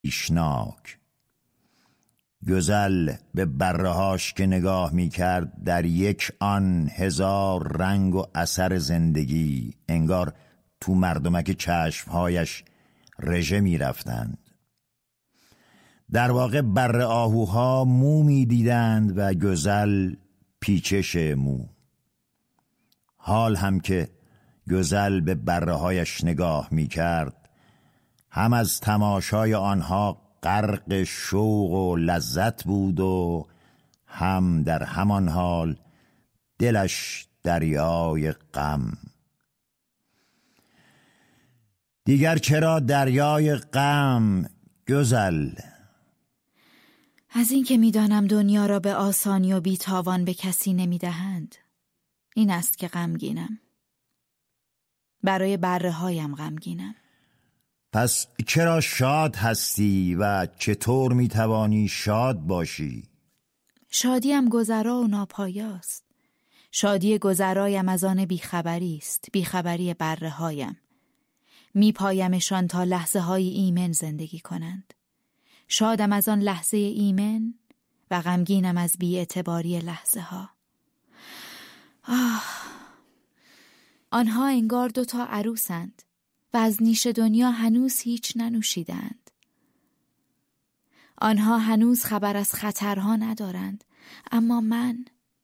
ایشناک. گزل به برهاش که نگاه می کرد، در یک آن هزار رنگ و اثر زندگی، انگار تو مردمک چشمهایش رژه می رفتند. در واقع بره آهوها مو می دیدند و گزل پیچش مو. حال هم که گزل به بره هایش نگاه می کرد، هم از تماشای آنها غرق شوق و لذت بود و هم در همان حال دلش دریای غم. دیگر چرا دریای غم گزل؟ از این که می‌دانم دنیا را به آسانی و بی‌تاوان به کسی نمی‌دهند. این است که غمگینم. برای بره هایم غمگینم. پس چرا شاد هستی و چطور میتوانی شاد باشی؟ شادیم گذرا و ناپایاست. شادی گذرایم از آن بیخبری است، بیخبری بره هایم. میپایمشان تا لحظه های ایمن زندگی کنند. شادم از آن لحظه ایمن و غمگینم از بی‌اعتباری لحظه ها. آنها انگار 2 عروسند و از نیش دنیا هنوز هیچ ننوشیدند. آنها هنوز خبر از خطرها ندارند، اما من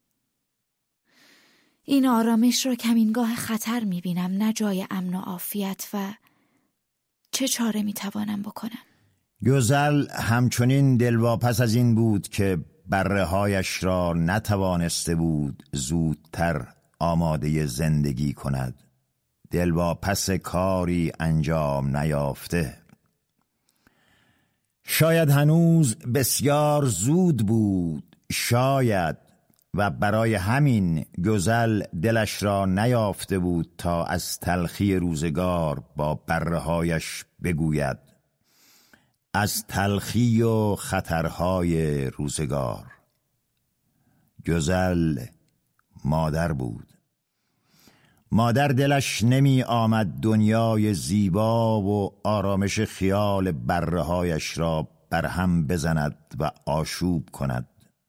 این آرامش را کمینگاه خطر میبینم، نه جای امن و عافیت. و چه چاره میتوانم بکنم؟ گزل همچنین دلواپس از این بود که بره هایش را نتوانسته بود زودتر آماده زندگی کند. دلواپس کاری انجام نیافته. شاید هنوز بسیار زود بود، شاید، و برای همین گزل دلش را نیافته بود تا از تلخی روزگار با بره هایش بگوید، از تلخی و خطرهای روزگار. گزل مادر بود. مادر دلش نمی آمد دنیای زیبا و آرامش خیال بره هایش را برهم بزند و آشوب کند،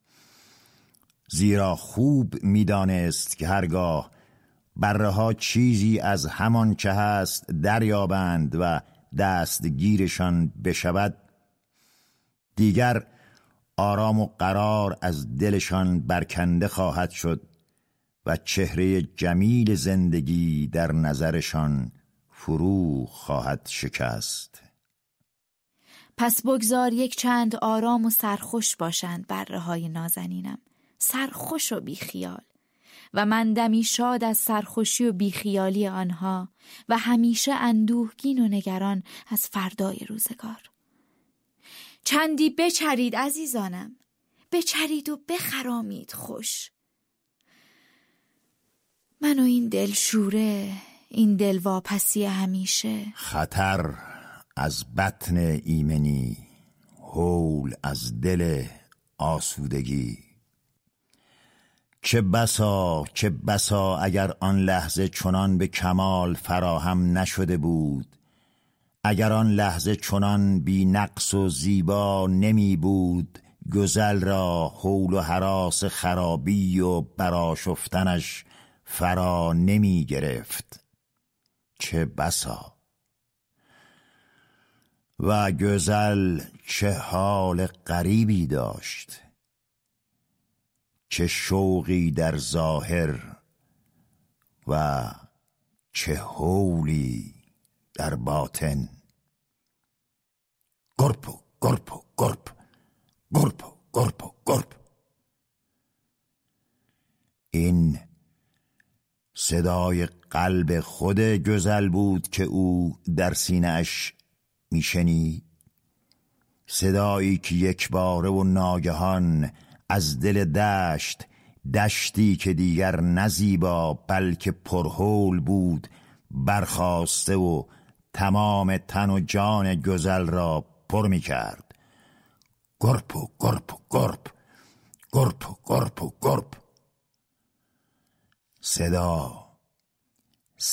زیرا خوب می دانست که هرگاه بره ها چیزی از همان چه هست دریابند و دستگیرشان بشود، دیگر آرام و قرار از دلشان برکنده خواهد شد و چهره جمیل زندگی در نظرشان فرو خواهد شکست. پس بگذار یک چند آرام و سرخوش باشند بره های نازنینم، سرخوش و بیخیال، و من دمی شاد از سرخوشی و بیخیالی آنها و همیشه اندوهگین و نگران از فردای روزگار. چندی بچرید عزیزانم، بچرید و بخرامید خوش. من و این دلشوره، این دلواپسی همیشه. خطر از بطن ایمنی، هول از دل آسودگی. چه بسا اگر آن لحظه چنان به کمال فراهم نشده بود، اگر آن لحظه چنان بی نقص و زیبا نمی بود، گزل را هول و هراس خرابی و برآشفتنش فرا نمی گرفت. چه بسا. و گزل چه حال غریبی داشت، چه شوقی در ظاهر و چه هولی در باطن. گرپ گرپ گرپ گرپ گرپ گرپ. این صدای قلب خود گزل بود که او در سینه‌اش میشنید، صدایی که یک باره و ناگهان از دل دشتی که دیگر نه زیبا بلکه پرهول بود برخاسته و تمام تن و جان گزل را پر می کرد. گرپ و گرپ و گرپ، گرپ و گرپ و گرپ. صدا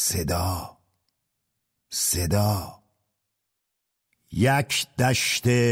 صدا صدا. یک دشت